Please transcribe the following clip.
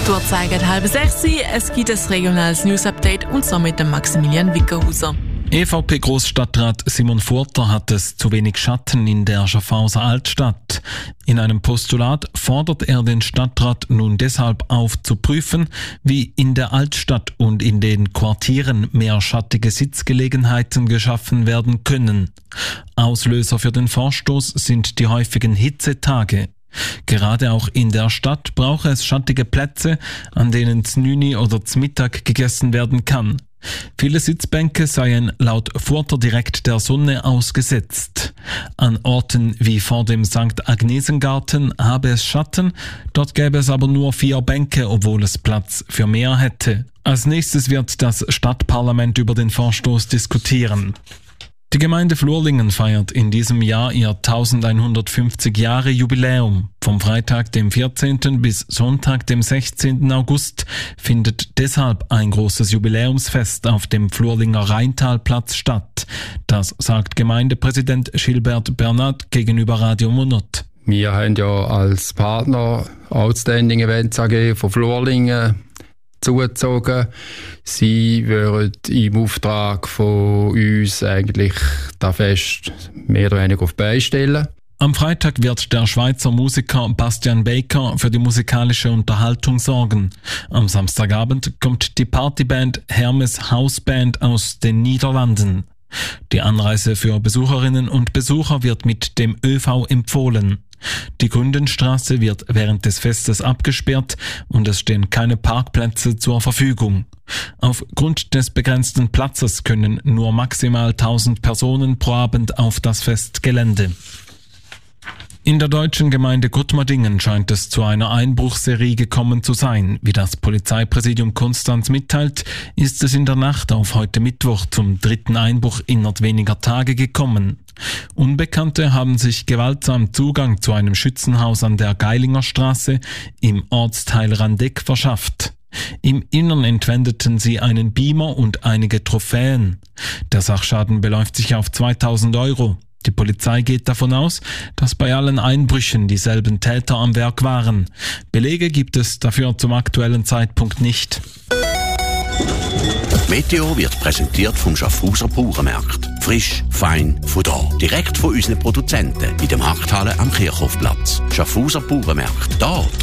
Tour zeigen 5:30. Es gibt ein regionales News-Update und zwar mit dem Maximilian Wickerhuser. EVP-Großstadtrat Simon Furter hat es zu wenig Schatten in der Schaffhauser Altstadt. In einem Postulat fordert er den Stadtrat nun deshalb auf zu prüfen, wie in der Altstadt und in den Quartieren mehr schattige Sitzgelegenheiten geschaffen werden können. Auslöser für den Vorstoß sind die häufigen Hitzetage. Gerade auch in der Stadt brauche es schattige Plätze, an denen znüni oder z'Mittag gegessen werden kann. Viele Sitzbänke seien laut Furter direkt der Sonne ausgesetzt. An Orten wie vor dem St. Agnesengarten habe es Schatten, dort gäbe es aber nur 4 Bänke, obwohl es Platz für mehr hätte. Als nächstes wird das Stadtparlament über den Vorstoß diskutieren. Die Gemeinde Flurlingen feiert in diesem Jahr ihr 1150 Jahre Jubiläum. Vom Freitag, dem 14. bis Sonntag, dem 16. August findet deshalb ein großes Jubiläumsfest auf dem Flurlinger Rheintalplatz statt. Das sagt Gemeindepräsident Gilbert Bernat gegenüber Radio Monot. Wir haben ja als Partner Outstanding Events AG von Flurlingen zugezogen. Sie würden im Auftrag von uns eigentlich das Fest mehr oder weniger auf die Beine stellen. Am Freitag wird der Schweizer Musiker Bastian Baker für die musikalische Unterhaltung sorgen. Am Samstagabend kommt die Partyband Hermes Hausband aus den Niederlanden. Die Anreise für Besucherinnen und Besucher wird mit dem ÖV empfohlen. Die Gründenstraße wird während des Festes abgesperrt und es stehen keine Parkplätze zur Verfügung. Aufgrund des begrenzten Platzes können nur maximal 1000 Personen pro Abend auf das Festgelände. In der deutschen Gemeinde Gudmadingen scheint es zu einer Einbruchserie gekommen zu sein. Wie das Polizeipräsidium Konstanz mitteilt, ist es in der Nacht auf heute Mittwoch zum 3. Einbruch innerhalb weniger Tage gekommen. Unbekannte haben sich gewaltsam Zugang zu einem Schützenhaus an der Geilinger Straße im Ortsteil Randeck verschafft. Im Innern entwendeten sie einen Beamer und einige Trophäen. Der Sachschaden beläuft sich auf 2000 €. Die Polizei geht davon aus, dass bei allen Einbrüchen dieselben Täter am Werk waren. Belege gibt es dafür zum aktuellen Zeitpunkt nicht. Meteo wird präsentiert vom Schaffhauser Bauernmarkt. Frisch, fein, von da. Direkt von unseren Produzenten in der Markthalle am Kirchhofplatz. Schaffhauser Bauernmarkt. Da